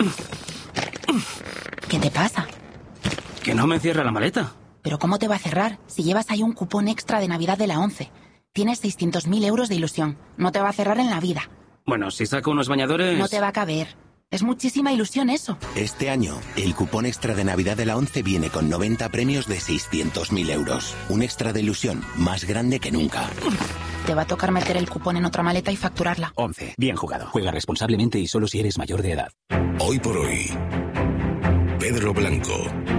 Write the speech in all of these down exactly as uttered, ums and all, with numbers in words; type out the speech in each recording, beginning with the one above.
¿Qué te pasa? Que no me cierra la maleta. ¿Pero cómo te va a cerrar si llevas ahí un cupón extra de Navidad de la ONCE? Tienes seiscientos mil euros de ilusión. No te va a cerrar en la vida. Bueno, si saco unos bañadores... No te va a caber. Es muchísima ilusión eso. Este año, el cupón extra de Navidad de la ONCE viene con noventa premios de seiscientos mil euros. Un extra de ilusión más grande que nunca. Te va a tocar meter el cupón en otra maleta y facturarla. ONCE. Bien jugado. Juega responsablemente y solo si eres mayor de edad. Hoy por hoy, Pedro Blanco.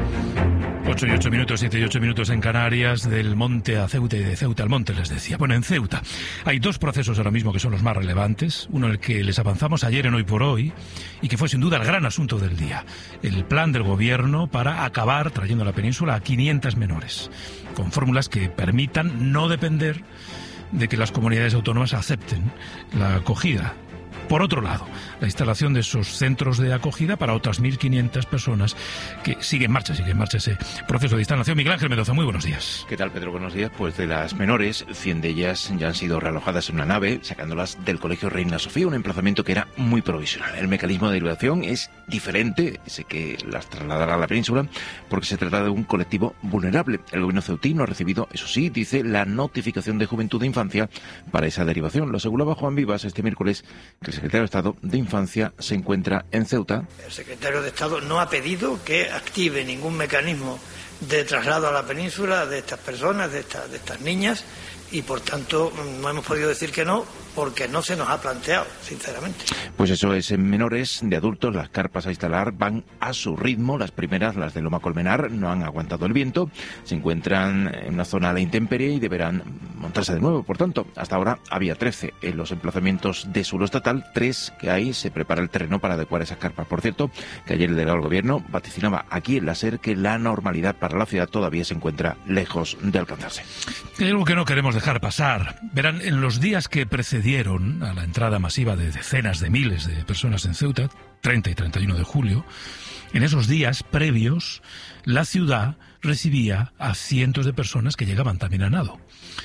Ocho y ocho minutos, siete y ocho minutos en Canarias, del monte a Ceuta y de Ceuta al monte, les decía. Bueno, en Ceuta hay dos procesos ahora mismo que son los más relevantes. Uno el que les avanzamos ayer en Hoy por Hoy y que fue sin duda el gran asunto del día. El plan del gobierno para acabar trayendo a la península a quinientas menores, con fórmulas que permitan no depender de que las comunidades autónomas acepten la acogida. Por otro lado, la instalación de esos centros de acogida para otras mil quinientas personas que sigue en marcha, sigue en marcha ese proceso de instalación. Miguel Ángel Mendoza, muy buenos días. ¿Qué tal, Pedro? Buenos días. Pues de las menores, cien de ellas ya han sido realojadas en una nave, sacándolas del Colegio Reina Sofía, un emplazamiento que era muy provisional. El mecanismo de derivación es diferente, ese que las trasladará a la península, porque se trata de un colectivo vulnerable. El gobierno ceutino ha recibido, eso sí, dice, la notificación de Juventud e Infancia para esa derivación. Lo aseguraba Juan Vivas este miércoles, que el secretario de Estado de Infancia se encuentra en Ceuta. El secretario de Estado no ha pedido que active ningún mecanismo de traslado a la península de estas personas, de, esta, de estas niñas, y por tanto no hemos podido decir que no, porque no se nos ha planteado, sinceramente. Pues eso es, en menores, de adultos, las carpas a instalar van a su ritmo. Las primeras, las de Loma Colmenar, no han aguantado el viento, se encuentran en una zona a la intemperie y deberán montarse de nuevo. Por tanto, hasta ahora había trece en los emplazamientos de suelo estatal, tres que hay, se prepara el terreno para adecuar esas carpas. Por cierto, que ayer el delegado del gobierno vaticinaba aquí en la SER que la normalidad para la ciudad todavía se encuentra lejos de alcanzarse. Hay algo que no queremos dejar pasar. Verán, en los días que precedieron a la entrada masiva de decenas de miles de personas en Ceuta, treinta y treinta y uno de julio, en esos días previos, la ciudad recibía a cientos de personas que llegaban también a nado.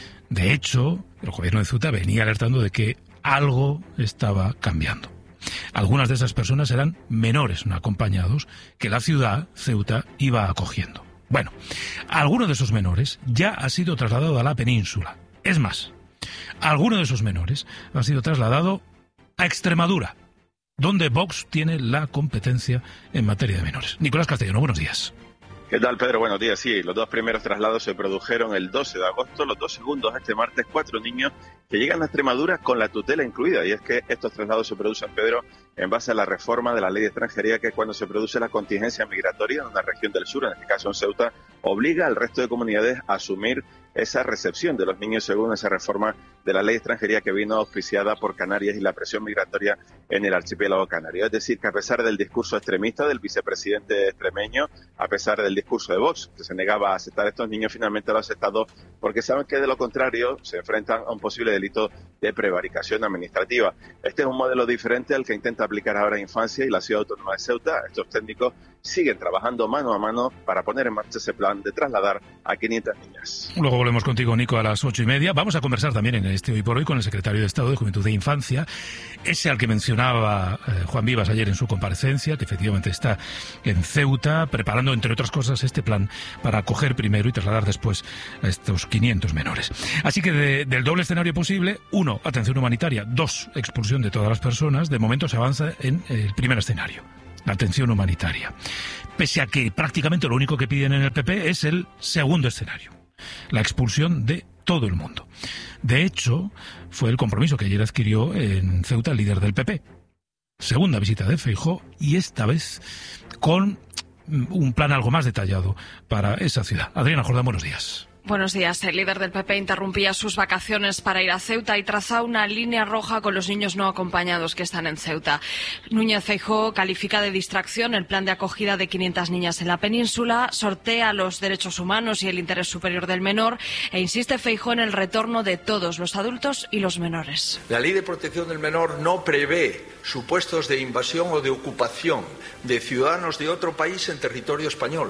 De hecho, el gobierno de Ceuta venía alertando de que algo estaba cambiando. Algunas de esas personas eran menores no acompañados que la ciudad, Ceuta, iba acogiendo. Bueno, alguno de esos menores ya ha sido trasladado a la península. Es más, alguno de esos menores ha sido trasladado a Extremadura, donde Vox tiene la competencia en materia de menores. Nicolás Castellano, buenos días. ¿Qué tal, Pedro? Buenos días. Sí, los dos primeros traslados se produjeron el doce de agosto, los dos segundos este martes, cuatro niños que llegan a Extremadura con la tutela incluida. Y es que estos traslados se producen, Pedro, en base a la reforma de la ley de extranjería, que cuando se produce la contingencia migratoria en una región del sur, en este caso en Ceuta, obliga al resto de comunidades a asumir esa recepción de los niños según esa reforma de la ley de extranjería que vino auspiciada por Canarias y la presión migratoria en el archipiélago canario. Es decir, que a pesar del discurso extremista del vicepresidente extremeño, a pesar del discurso de Vox, que se negaba a aceptar a estos niños, finalmente lo ha aceptado porque saben que de lo contrario se enfrentan a un posible delito de prevaricación administrativa. Este es un modelo diferente al que intenta aplicar ahora Infancia y la Ciudad Autónoma de Ceuta. Estos técnicos siguen trabajando mano a mano para poner en marcha ese plan de trasladar a quinientas niñas. Luego volvemos contigo, Nico, a las ocho y media. Vamos a conversar también en este Hoy por Hoy con el secretario de Estado de Juventud e Infancia, ese al que mencionaba eh, Juan Vivas ayer en su comparecencia, que efectivamente está en Ceuta, preparando, entre otras cosas, este plan para acoger primero y trasladar después a estos quinientos menores. Así que de, del doble escenario posible, uno, atención humanitaria, dos, expulsión de todas las personas. De momento se avanza en el primer escenario, la atención humanitaria. Pese a que prácticamente lo único que piden en el P P es el segundo escenario, la expulsión de todo el mundo. De hecho, fue el compromiso que ayer adquirió en Ceuta el líder del P P. Segunda visita de Feijóo y esta vez con un plan algo más detallado para esa ciudad. Adriana Jordán, buenos días. Buenos días. El líder del P P interrumpía sus vacaciones para ir a Ceuta y trazaba una línea roja con los niños no acompañados que están en Ceuta. Núñez Feijóo califica de distracción el plan de acogida de quinientas niñas en la península, sortea los derechos humanos y el interés superior del menor e insiste Feijóo en el retorno de todos los adultos y los menores. La Ley de Protección del Menor no prevé supuestos de invasión o de ocupación de ciudadanos de otro país en territorio español.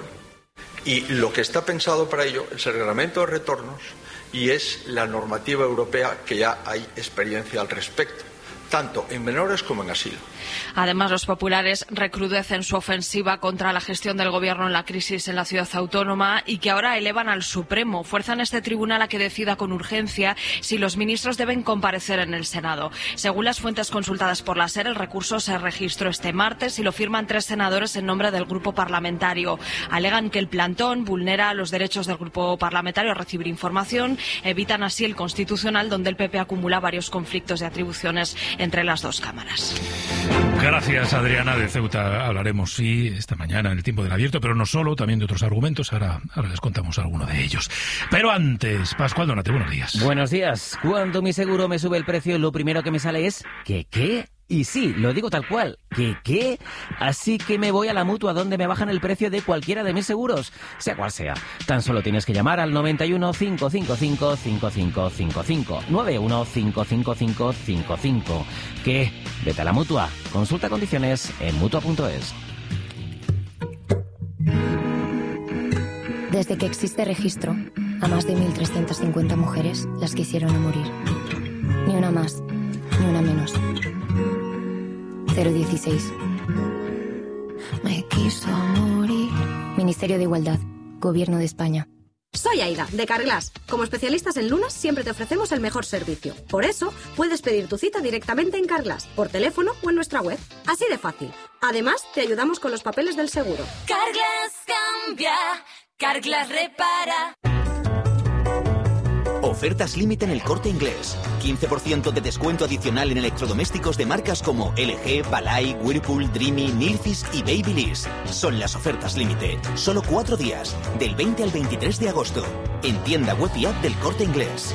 Y lo que está pensado para ello es el reglamento de retornos y es la normativa europea, que ya hay experiencia al respecto. tanto en menores como en asilo. Además, los populares recrudecen su ofensiva contra la gestión del gobierno en la crisis en la ciudad autónoma y que ahora elevan al Supremo. Fuerzan este tribunal a que decida con urgencia si los ministros deben comparecer en el Senado. Según las fuentes consultadas por la SER, el recurso se registró este martes y lo firman tres senadores en nombre del grupo parlamentario. Alegan que el plantón vulnera los derechos del grupo parlamentario a recibir información, evitan así el constitucional, donde el P P acumula varios conflictos de atribuciones entre las dos cámaras. Gracias, Adriana. De Ceuta hablaremos, sí, esta mañana en el tiempo del abierto, pero no solo, también de otros argumentos. Ahora, ahora les contamos alguno de ellos. Pero antes, Pascual Donate, buenos días. Buenos días. Cuando mi seguro me sube el precio, lo primero que me sale es ¿qué qué? Y sí, lo digo tal cual, ¿qué qué? Así que me voy a la Mutua, donde me bajan el precio de cualquiera de mis seguros, sea cual sea. Tan solo tienes que llamar al noventa y uno, cinco cinco cinco, cinco cinco cinco cinco, noventa y uno, cinco cinco cinco, cinco cinco. ¿Qué? Vete a la Mutua. Consulta condiciones en mutua punto es. Desde que existe registro, a más de mil trescientas cincuenta mujeres las quisieron a morir. Ni una más, ni una menos. cero dieciséis. Me quiso morir. Ministerio de Igualdad, Gobierno de España. Soy Aida, de Carglass. Como especialistas en lunas, siempre te ofrecemos el mejor servicio. Por eso, puedes pedir tu cita directamente en Carglass, por teléfono o en nuestra web. Así de fácil. Además, te ayudamos con los papeles del seguro. Carglass cambia, Carglass repara. Ofertas límite en El Corte Inglés. quince por ciento de descuento adicional en electrodomésticos de marcas como L G, Balay, Whirlpool, Dreamy, Nilfisk y Babyliss. Son las ofertas límite. Solo cuatro días, del veinte al veintitrés de agosto. En tienda web y app del Corte Inglés.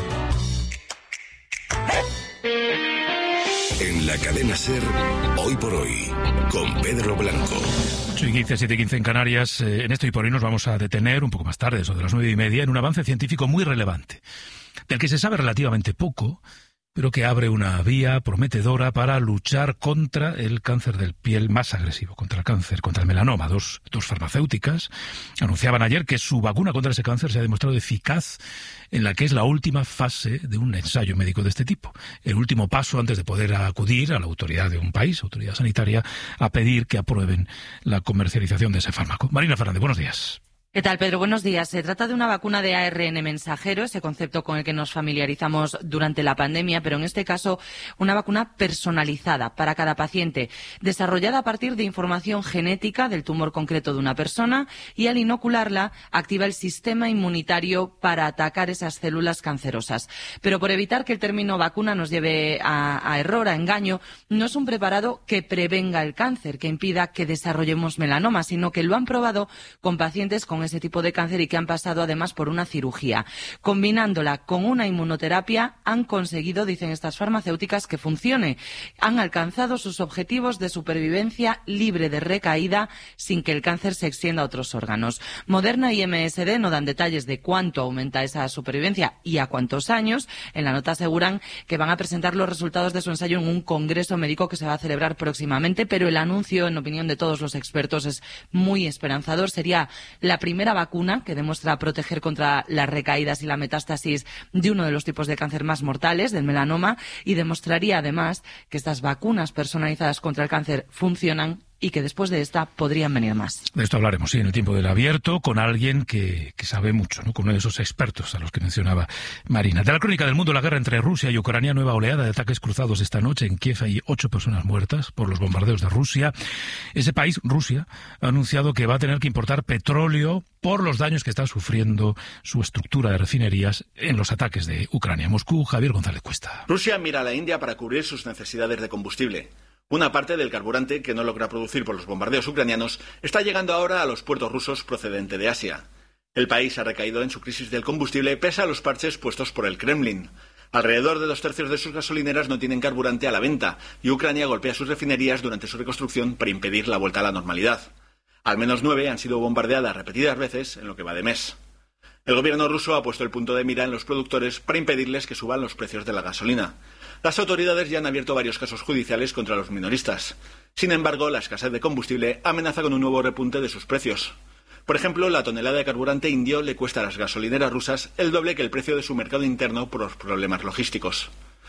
En la cadena SER, hoy por hoy, con Pedro Blanco. ocho y quince, siete y quince en Canarias. Eh, en esto y por hoy nos vamos a detener un poco más tarde, eso de las nueve y media, en un avance científico muy relevante, del que se sabe relativamente poco, pero que abre una vía prometedora para luchar contra el cáncer del piel más agresivo, contra el cáncer, contra el melanoma. Dos, dos farmacéuticas anunciaban ayer que su vacuna contra ese cáncer se ha demostrado eficaz en la que es la última fase de un ensayo médico de este tipo. El último paso antes de poder acudir a la autoridad de un país, autoridad sanitaria, a pedir que aprueben la comercialización de ese fármaco. Marina Fernández, buenos días. ¿Qué tal, Pedro? Buenos días. Se trata de una vacuna de A R N mensajero, ese concepto con el que nos familiarizamos durante la pandemia, pero en este caso una vacuna personalizada para cada paciente, desarrollada a partir de información genética del tumor concreto de una persona y al inocularla activa el sistema inmunitario para atacar esas células cancerosas. Pero por evitar que el término vacuna nos lleve a, a error, a engaño, no es un preparado que prevenga el cáncer, que impida que desarrollemos melanoma, sino que lo han probado con pacientes con ese tipo de cáncer y que han pasado además por una cirugía. Combinándola con una inmunoterapia han conseguido, dicen estas farmacéuticas, que funcione. Han alcanzado sus objetivos de supervivencia libre de recaída sin que el cáncer se extienda a otros órganos. Moderna y M S D no dan detalles de cuánto aumenta esa supervivencia y a cuántos años. En la nota aseguran que van a presentar los resultados de su ensayo en un congreso médico que se va a celebrar próximamente, pero el anuncio, en opinión de todos los expertos, es muy esperanzador. Sería la primera primera vacuna que demuestra proteger contra las recaídas y la metástasis de uno de los tipos de cáncer más mortales, del melanoma, y demostraría además que estas vacunas personalizadas contra el cáncer funcionan y que después de esta podrían venir más. De esto hablaremos, sí, en el tiempo del abierto, con alguien que, que sabe mucho, ¿no? Con uno de esos expertos a los que mencionaba Marina. De la crónica del mundo, la guerra entre Rusia y Ucrania, nueva oleada de ataques cruzados esta noche. En Kiev hay ocho personas muertas por los bombardeos de Rusia. Ese país, Rusia, ha anunciado que va a tener que importar petróleo por los daños que está sufriendo su estructura de refinerías en los ataques de Ucrania. Moscú, Javier González Cuesta. Rusia mira a la India para cubrir sus necesidades de combustible. Una parte del carburante que no logra producir por los bombardeos ucranianos está llegando ahora a los puertos rusos procedente de Asia. El país ha recaído en su crisis del combustible pese a los parches puestos por el Kremlin. Alrededor de dos tercios de sus gasolineras no tienen carburante a la venta y Ucrania golpea sus refinerías durante su reconstrucción para impedir la vuelta a la normalidad. Al menos nueve han sido bombardeadas repetidas veces en lo que va de mes. El gobierno ruso ha puesto el punto de mira en los productores para impedirles que suban los precios de la gasolina. Las autoridades ya han abierto varios casos judiciales contra los minoristas. Sin embargo, la escasez de combustible amenaza con un nuevo repunte de sus precios. Por ejemplo, la tonelada de carburante indio le cuesta a las gasolineras rusas el doble que el precio de su mercado interno por los problemas logísticos.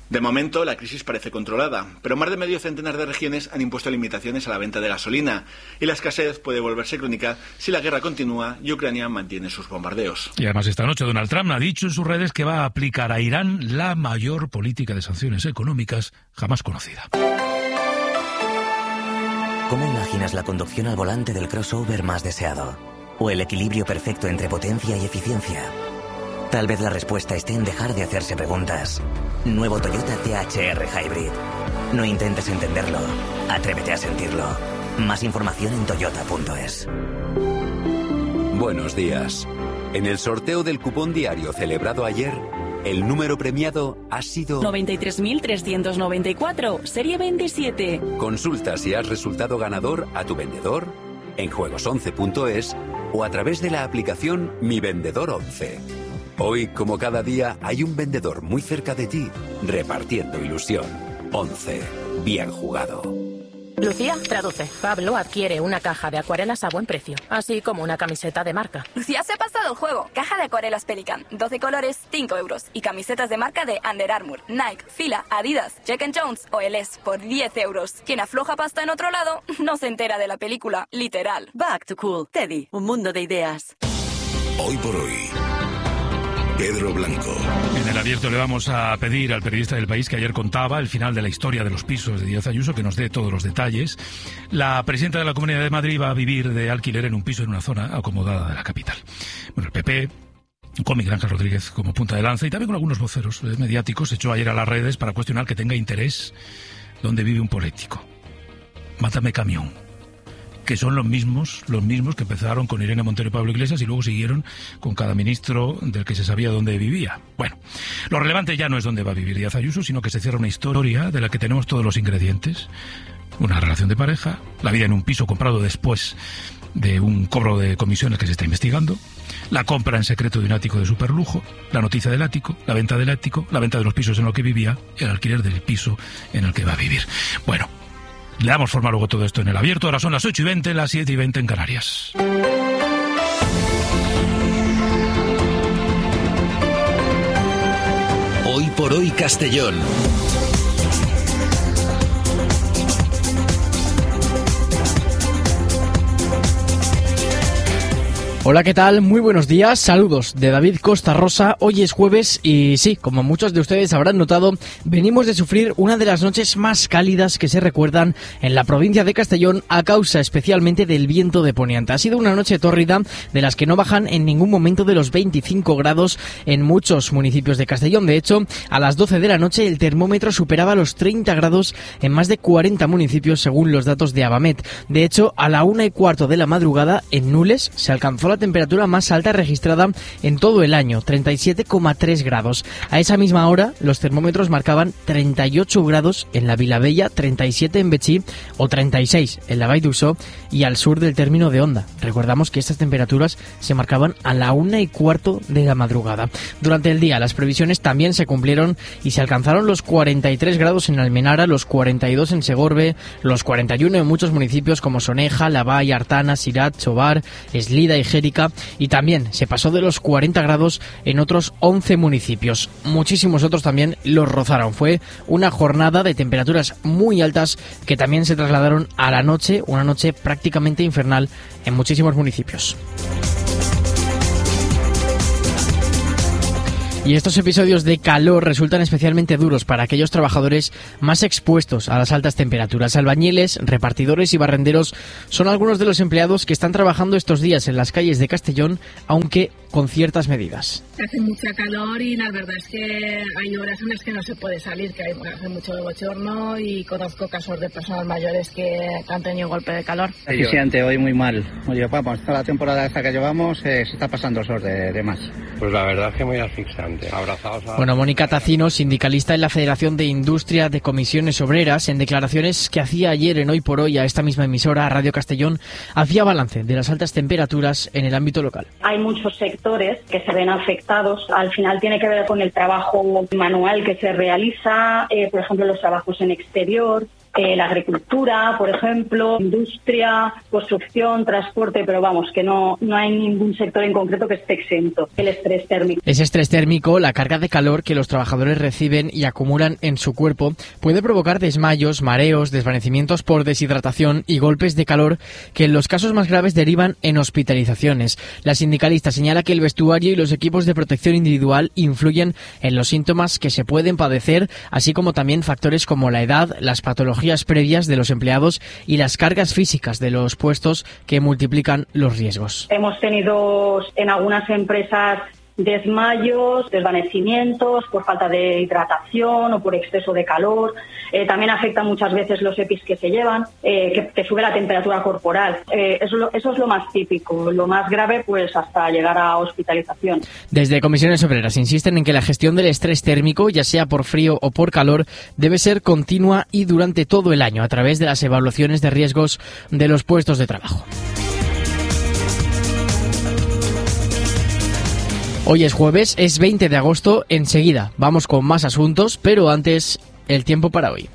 De momento, la crisis parece controlada, pero más de medio centenar de regiones han impuesto limitaciones a la venta de gasolina, y la escasez puede volverse crónica si la guerra continúa y Ucrania mantiene sus bombardeos. Y además esta noche Donald Trump ha dicho en sus redes que va a aplicar a Irán la mayor política de sanciones económicas jamás conocida. ¿Cómo imaginas la conducción al volante del crossover más deseado? ¿O el equilibrio perfecto entre potencia y eficiencia? Tal vez la respuesta esté en dejar de hacerse preguntas. Nuevo Toyota T H R Hybrid. No intentes entenderlo, atrévete a sentirlo. Más información en toyota punto es. Buenos días. En el sorteo del cupón diario celebrado ayer, el número premiado ha sido noventa y tres mil trescientos noventa y cuatro, serie veintisiete. Consulta si has resultado ganador a tu vendedor, en juegos once punto es o a través de la aplicación Mi Vendedor once. Hoy, como cada día, hay un vendedor muy cerca de ti, repartiendo ilusión. once. Bien jugado. Lucía, traduce. Pablo adquiere una caja de acuarelas a buen precio, así como una camiseta de marca. Lucía se ha pasado el juego. Caja de acuarelas Pelican, doce colores, cinco euros. Y camisetas de marca de Under Armour, Nike, Fila, Adidas, Jack and Jones o Eles por diez euros. Quien afloja pasta en otro lado no se entera de la película, literal. Back to Cool. Teddy, un mundo de ideas. Hoy por hoy, Pedro Blanco. En el abierto le vamos a pedir al periodista del País que ayer contaba el final de la historia de los pisos de Díaz Ayuso, que nos dé todos los detalles. La presidenta de la Comunidad de Madrid va a vivir de alquiler en un piso en una zona acomodada de la capital. Bueno, el P P, con Miguel Ángel Rodríguez como punta de lanza y también con algunos voceros mediáticos, echó ayer a las redes para cuestionar que tenga interés donde vive un político. Mátame camión. Que son los mismos, los mismos que empezaron con Irene Montero y Pablo Iglesias y luego siguieron con cada ministro del que se sabía dónde vivía. Bueno, lo relevante ya no es dónde va a vivir Díaz Ayuso, sino que se cierra una historia de la que tenemos todos los ingredientes. Una relación de pareja, la vida en un piso comprado después de un cobro de comisiones que se está investigando, la compra en secreto de un ático de superlujo, la noticia del ático, la venta del ático, la venta de los pisos en los que vivía, el alquiler del piso en el que va a vivir. Bueno, le damos forma luego todo esto en el abierto. Ahora son las ocho y veinte, las siete y veinte en Canarias. Hoy por hoy Castellón. Hola, ¿qué tal? Muy buenos días, saludos de David Costa Rosa. Hoy es jueves y sí, como muchos de ustedes habrán notado, venimos de sufrir una de las noches más cálidas que se recuerdan en la provincia de Castellón a causa especialmente del viento de poniente. Ha sido una noche tórrida de las que no bajan en ningún momento de los veinticinco grados en muchos municipios de Castellón. De hecho, a las doce de la noche el termómetro superaba los treinta grados en más de cuarenta municipios según los datos de Abamet. De hecho, a la una y cuarto de la madrugada en Nules se alcanzó la temperatura más alta registrada en todo el año, treinta y siete coma tres grados. A esa misma hora, los termómetros marcaban treinta y ocho grados en la Vilabella, treinta y siete en Betxí o treinta y seis en la Vall d'Uixó y al sur del término de Onda. Recordamos que estas temperaturas se marcaban a la una y cuarto de la madrugada. Durante el día, las previsiones también se cumplieron y se alcanzaron los cuarenta y tres grados en Almenara, los cuarenta y dos en Segorbe, los cuarenta y uno en muchos municipios como Soneja, Lavall, Artana, Sirat, Chobar, Eslida y Gérica, y también se pasó de los cuarenta grados en otros once municipios. Muchísimos otros también los rozaron. Fue una jornada de temperaturas muy altas que también se trasladaron a la noche, una noche prácticamente infernal en muchísimos municipios. Y estos episodios de calor resultan especialmente duros para aquellos trabajadores más expuestos a las altas temperaturas. Albañiles, repartidores y barrenderos son algunos de los empleados que están trabajando estos días en las calles de Castellón, aunque con ciertas medidas. Hace mucha calor y la verdad es que hay horas en las que no se puede salir, que hay, hace mucho bochorno y conozco casos de personas mayores que han tenido golpe de calor. Se siente hoy muy mal. Oye, vamos, toda la temporada esta que llevamos eh, se está pasando el sol de, de más. Pues la verdad es que muy asfixiante. Abrazados a... Bueno, Mónica Tacino, sindicalista en la Federación de Industria de Comisiones Obreras, en declaraciones que hacía ayer en Hoy por Hoy a esta misma emisora, a Radio Castellón, hacía balance de las altas temperaturas en el ámbito local. Hay muchos sectores que se ven afectados. Al final tiene que ver con el trabajo manual que se realiza, eh, por ejemplo, los trabajos en exterior, eh, la agricultura, por ejemplo, industria, construcción, transporte, pero vamos, que no, no hay ningún sector en concreto que esté exento del estrés térmico. Ese estrés térmico, la carga de calor que los trabajadores reciben y acumulan en su cuerpo, puede provocar desmayos, mareos, desvanecimientos por deshidratación y golpes de calor que en los casos más graves derivan en hospitalizaciones. La sindicalista señala que el vestuario y los equipos de protección individual influyen en los síntomas que se pueden padecer, así como también factores como la edad, las patologías previas de los empleados y las cargas físicas de los puestos que multiplican los riesgos. Hemos tenido en algunas empresas desmayos, desvanecimientos por falta de hidratación o por exceso de calor. Eh, también afecta muchas veces los EPIs que se llevan, eh, que, que sube la temperatura corporal. Eh, eso, lo, eso es lo más típico. Lo más grave, pues hasta llegar a hospitalización. Desde Comisiones Obreras insisten en que la gestión del estrés térmico, ya sea por frío o por calor, debe ser continua y durante todo el año a través de las evaluaciones de riesgos de los puestos de trabajo. Hoy es jueves, es veinte de agosto, enseguida vamos con más asuntos, pero antes, el tiempo para hoy.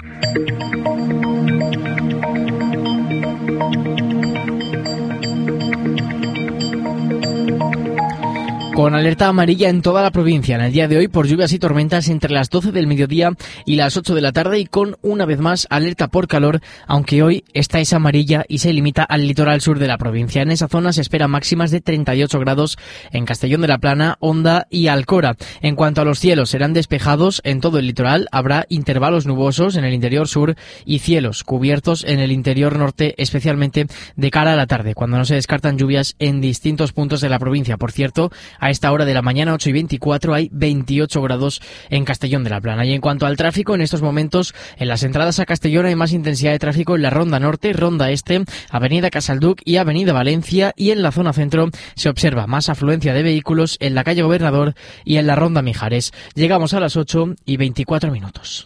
Con alerta amarilla en toda la provincia en el día de hoy por lluvias y tormentas entre las doce del mediodía y las ocho de la tarde, y con una vez más alerta por calor, aunque hoy esta es amarilla y se limita al litoral sur de la provincia. En esa zona se esperan máximas de treinta y ocho grados en Castellón de la Plana, Honda y Alcora. En cuanto a los cielos, serán despejados en todo el litoral, habrá intervalos nubosos en el interior sur y cielos cubiertos en el interior norte, especialmente de cara a la tarde, cuando no se descartan lluvias en distintos puntos de la provincia. Por cierto, a esta hora de la mañana, ocho y veinticuatro, hay veintiocho grados en Castellón de la Plana. Y en cuanto al tráfico, en estos momentos, en las entradas a Castellón hay más intensidad de tráfico en la Ronda Norte, Ronda Este, Avenida Casalduc y Avenida Valencia, y en la zona centro se observa más afluencia de vehículos en la calle Gobernador y en la Ronda Mijares. Llegamos a las ocho y veinticuatro minutos.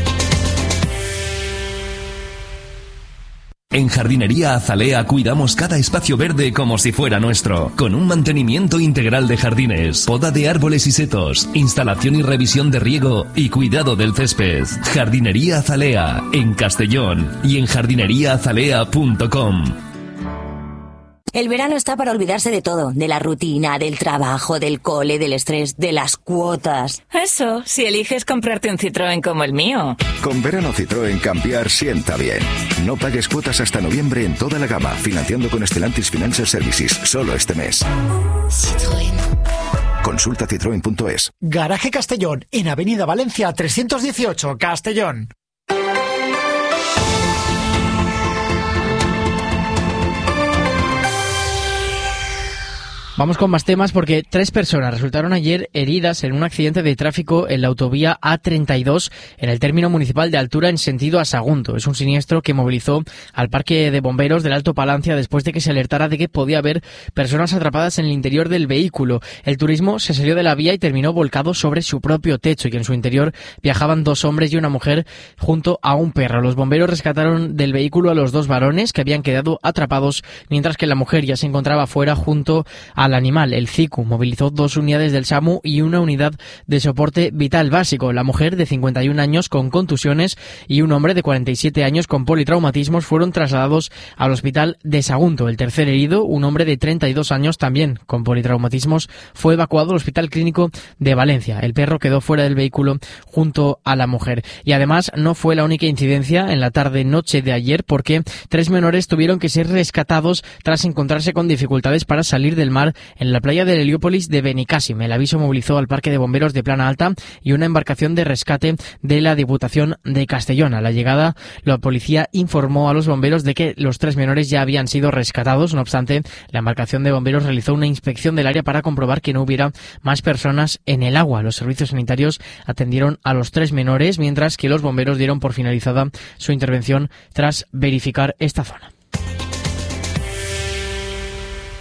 En Jardinería Azalea cuidamos cada espacio verde como si fuera nuestro, con un mantenimiento integral de jardines, poda de árboles y setos, instalación y revisión de riego y cuidado del césped. Jardinería Azalea, en Castellón y en jardinería azalea punto com. El verano está para olvidarse de todo, de la rutina, del trabajo, del cole, del estrés, de las cuotas. Eso, si eliges comprarte un Citroën como el mío. Con verano Citroën cambiar sienta bien. No pagues cuotas hasta noviembre en toda la gama, financiando con Stellantis Financial Services, solo este mes. Citroën. Consulta citroen punto es. Garaje Castellón, en Avenida Valencia trescientos dieciocho, Castellón. Vamos con más temas porque tres personas resultaron ayer heridas en un accidente de tráfico en la autovía A treinta y dos en el término municipal de Altura en sentido a Sagunto. Es un siniestro que movilizó al parque de bomberos del Alto Palancia después de que se alertara de que podía haber personas atrapadas en el interior del vehículo. El turismo se salió de la vía y terminó volcado sobre su propio techo, y en su interior viajaban dos hombres y una mujer junto a un perro. Los bomberos rescataron del vehículo a los dos varones que habían quedado atrapados, mientras que la mujer ya se encontraba fuera junto a al animal. El C I C U movilizó dos unidades del SAMU y una unidad de soporte vital básico. La mujer, de cincuenta y un años, con contusiones, y un hombre de cuarenta y siete años con politraumatismos fueron trasladados al hospital de Sagunto. El tercer herido, un hombre de treinta y dos años, también con politraumatismos, fue evacuado al Hospital Clínico de Valencia. El perro quedó fuera del vehículo junto a la mujer. Y además no fue la única incidencia en la tarde-noche de ayer, porque tres menores tuvieron que ser rescatados tras encontrarse con dificultades para salir del mar en la playa de Heliópolis de Benicàssim. El aviso movilizó al Parque de Bomberos de Plana Alta y una embarcación de rescate de la Diputación de Castellón. A la llegada, la policía informó a los bomberos de que los tres menores ya habían sido rescatados. No obstante, la embarcación de bomberos realizó una inspección del área para comprobar que no hubiera más personas en el agua. Los servicios sanitarios atendieron a los tres menores, mientras que los bomberos dieron por finalizada su intervención tras verificar esta zona.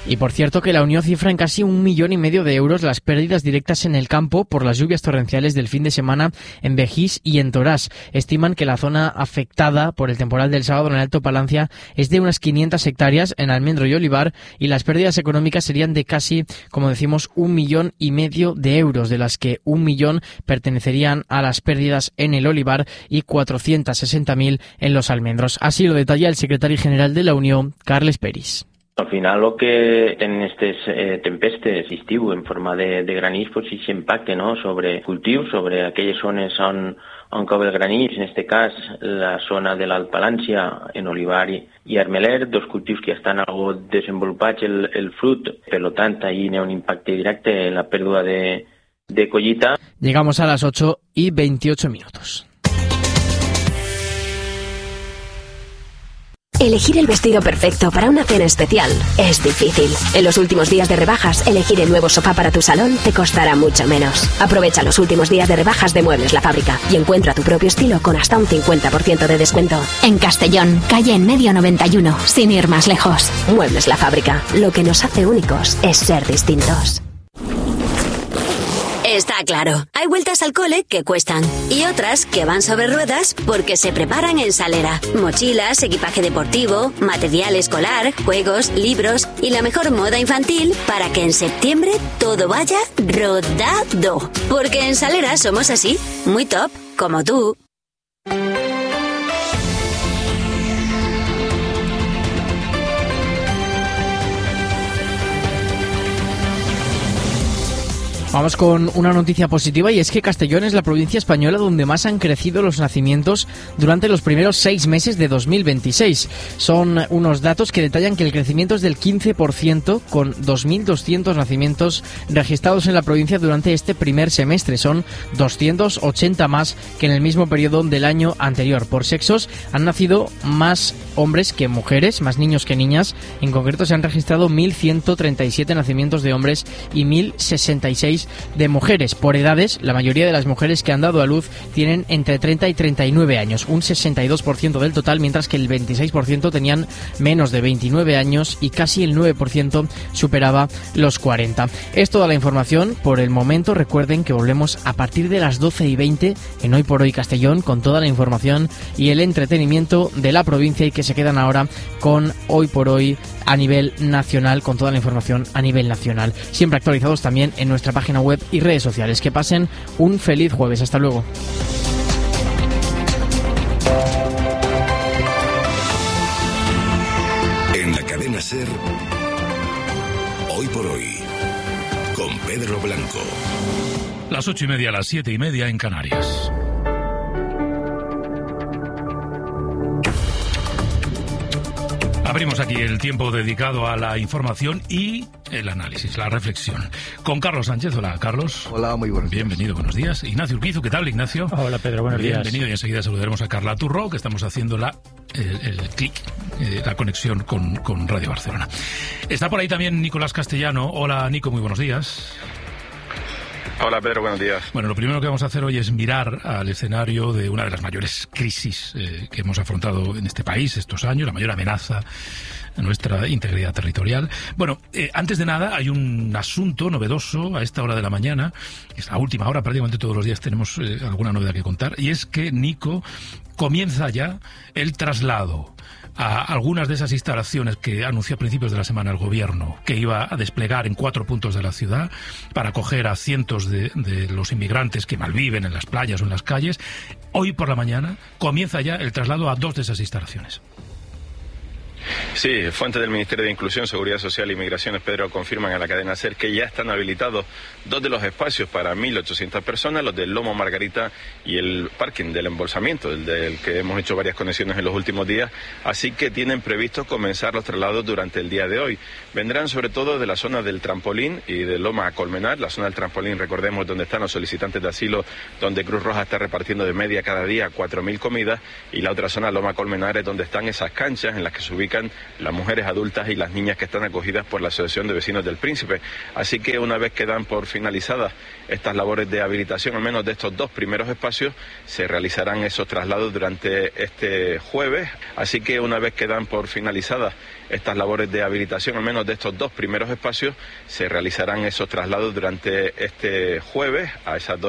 Y por cierto que la Unión cifra en casi un millón y medio de euros las pérdidas directas en el campo por las lluvias torrenciales del fin de semana en Begís y en Torás. Estiman que la zona afectada por el temporal del sábado en el Alto Palancia es de unas quinientas hectáreas en almendro y olivar, y las pérdidas económicas serían de casi, como decimos, un millón y medio de euros, de las que un millón pertenecerían a las pérdidas en el olivar y cuatrocientos sesenta mil en los almendros. Así lo detalla el secretario general de la Unión, Carles Peris. Al final, lo que en aquestes eh, tempestes d'estiu en forma de, de granís, pues sí s'impacte, no?, sobre cultius, sobre aquelles zones on, on cau el granís, en este cas la zona de l'Alt Palància, en olivar i, i armeler, dos cultius que estan algo desenvolupats el, el fruit, per tant, ahí hi ha un impacte directe en la pèrdua de, de collita. Llegamos a las ocho y veintiocho minutos. Elegir el vestido perfecto para una cena especial es difícil. En los últimos días de rebajas, elegir el nuevo sofá para tu salón te costará mucho menos. Aprovecha los últimos días de rebajas de Muebles La Fábrica y encuentra tu propio estilo con hasta un cincuenta por ciento de descuento. En Castellón, calle en medio noventa y uno, sin ir más lejos. Muebles La Fábrica. Lo que nos hace únicos es ser distintos. Está claro, hay vueltas al cole que cuestan y otras que van sobre ruedas porque se preparan en Salera. Mochilas, equipaje deportivo, material escolar, juegos, libros y la mejor moda infantil para que en septiembre todo vaya rodado. Porque en Salera somos así, muy top, como tú. Vamos con una noticia positiva, y es que Castellón es la provincia española donde más han crecido los nacimientos durante los primeros seis meses de dos mil veintiséis. Son unos datos que detallan que el crecimiento es del quince por ciento, con dos mil doscientos nacimientos registrados en la provincia durante este primer semestre. Son doscientos ochenta más que en el mismo periodo del año anterior. Por sexos han nacido más hombres que mujeres, más niños que niñas. En concreto se han registrado mil ciento treinta y siete nacimientos de hombres y mil sesenta y seis de mujeres. Por edades, la mayoría de las mujeres que han dado a luz tienen entre treinta y treinta y nueve años, un sesenta y dos por ciento del total, mientras que el veintiséis por ciento tenían menos de veintinueve años y casi el nueve por ciento superaba los cuarenta. Es toda la información por el momento. Recuerden que volvemos a partir de las doce y veinte en Hoy por Hoy Castellón con toda la información y el entretenimiento de la provincia, y que se quedan ahora con Hoy por Hoy a nivel nacional, con toda la información a nivel nacional. Siempre actualizados también en nuestra página web y redes sociales. Que pasen un feliz jueves. Hasta luego. En la cadena SER, Hoy por Hoy, con Pedro Blanco. Las ocho y media, las siete y media en Canarias. Abrimos aquí el tiempo dedicado a la información y el análisis, la reflexión. Con Carlos Sánchez. Hola, Carlos. Hola, muy buenos días. Bienvenido, buenos días. Ignacio Urquizu, ¿qué tal, Ignacio? Hola, Pedro, buenos Bienvenido, días. Bienvenido, y enseguida saludaremos a Carla Turro, que estamos haciendo la, el, el clic, eh, la conexión con, con Radio Barcelona. Está por ahí también Nicolás Castellano. Hola, Nico, muy buenos días. Hola, Pedro, buenos días. Bueno, lo primero que vamos a hacer hoy es mirar al escenario de una de las mayores crisis eh, que hemos afrontado en este país estos años, la mayor amenaza a nuestra integridad territorial. Bueno, eh, antes de nada, hay un asunto novedoso a esta hora de la mañana, es la última hora, prácticamente todos los días tenemos eh, alguna novedad que contar, y es que, Nico, comienza ya el traslado a algunas de esas instalaciones que anunció a principios de la semana el gobierno, que iba a desplegar en cuatro puntos de la ciudad para acoger a cientos de, de los inmigrantes que malviven en las playas o en las calles. Hoy por la mañana comienza ya el traslado a dos de esas instalaciones. Sí, fuentes del Ministerio de Inclusión, Seguridad Social y Migraciones, Pedro, confirman a la cadena SER que ya están habilitados dos de los espacios para mil ochocientas personas, los del Lomo Margarita y el parking del embolsamiento, el del que hemos hecho varias conexiones en los últimos días, así que tienen previsto comenzar los traslados durante el día de hoy. Vendrán sobre todo de la zona del Trampolín y de Loma a Colmenar. La zona del Trampolín, recordemos, donde están los solicitantes de asilo, donde Cruz Roja está repartiendo de media cada día cuatro mil comidas, y la otra zona, Loma a Colmenar, es donde están esas canchas en las que se ubican ubican las mujeres adultas y las niñas que están acogidas por la Asociación de Vecinos del Príncipe. Así que una vez que dan por finalizadas estas labores de habilitación, al menos de estos dos primeros espacios, se realizarán esos traslados durante este jueves. Así que una vez que dan por finalizadas estas labores de habilitación, al menos de estos dos primeros espacios, se realizarán esos traslados durante este jueves a esas dos